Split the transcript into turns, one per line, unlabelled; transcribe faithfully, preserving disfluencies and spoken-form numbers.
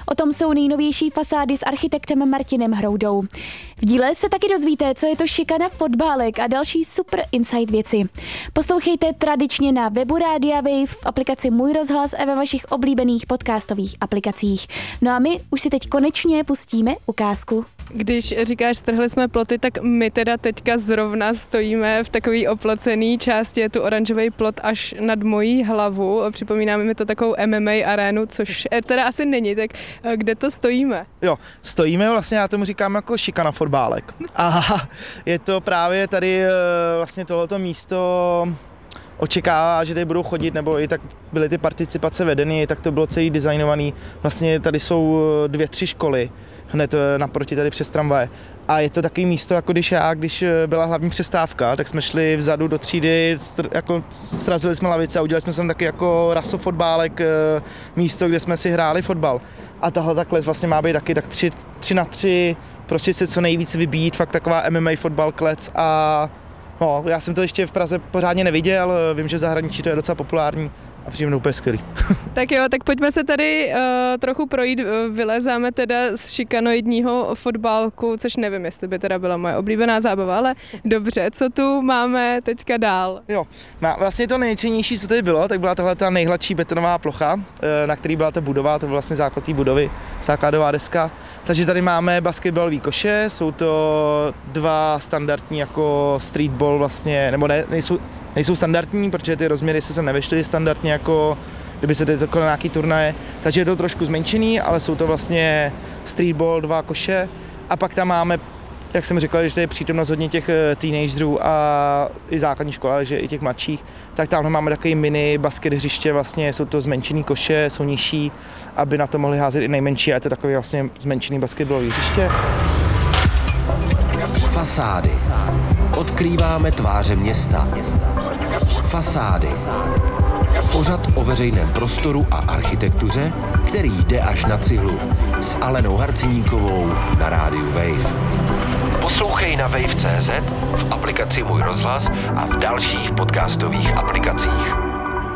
O tom jsou nejnovější fasády s architektem Martinem Hroudou. V díle se taky dozvíte, co je to šikana fotbálek a další super insight věci. Poslouchejte tradičně na webu Rádia Wave, v aplikaci Můj rozhlas a ve vašich oblíbených podcastových aplikacích. No a my už si teď konečně pustíme ukázku.
Když říkáš, strhli jsme ploty, tak my teda teďka zrovna stojíme v takový oplocený části, je tu oranžový plot až nad mojí hlavu. Připomínáme mi to takovou M M A arénu, což teda asi není, tak kde to stojíme?
Jo, stojíme vlastně, já tomu říkám jako šikana fotbálek. A je to právě tady vlastně tohleto místo očekává, že tady budou chodit, nebo i tak byly ty participace vedeny, tak to bylo celý designovaný. Vlastně tady jsou dvě, tři školy, hned naproti tady přes tramvaje. A je to takový místo, jako když já, když byla hlavní přestávka, tak jsme šli vzadu do třídy, str, jako strazili jsme lavice a udělali jsme tam taky jako rasofotbálek, místo, kde jsme si hráli fotbal. A tahle takhle vlastně má být taky tak tři, tři na tři, prostě se co nejvíc vybít, fakt taková M M A fotbal klec a no, já jsem to ještě v Praze pořádně neviděl, vím, že v zahraničí to je docela populární a přijde mnou úplně skvělý.
Tak jo, tak pojďme se tady uh, trochu projít, vylezáme teda z šikanoidního fotbálku, což nevím, jestli by teda byla moje oblíbená zábava, ale dobře, co tu máme teďka dál?
Jo, vlastně to nejcennější, co tady bylo, tak byla tahle ta nejhladší betonová plocha, na který byla ta budova, to byl vlastně základ té budovy, základová deska. Takže tady máme basketbalový koše, jsou to dva standardní jako streetball vlastně, nebo ne, nejsou, nejsou standardní, protože ty rozměry se sem nevešly standardně jako kdyby se tady takové nějaký turnaje, takže je to trošku zmenšený, ale jsou to vlastně streetball, dva koše a pak tam máme, jak jsem říkal, že tady je přítomnost hodně těch teenagerů a i základní škola, že i těch mladších, tak tam máme takový mini basket hřiště, vlastně jsou to zmenšený koše, jsou nižší, aby na to mohli házet i nejmenší a je to takový vlastně zmenšený basketbalový hřiště.
Fasády. Odkrýváme tváře města. Fasády. Pořad o veřejném prostoru a architektuře, který jde až na cihlu. S Alenou Harciníkovou na rádiu Wave. Poslouchej na wave tečka cé zet, v aplikaci Můj rozhlas a v dalších podcastových aplikacích.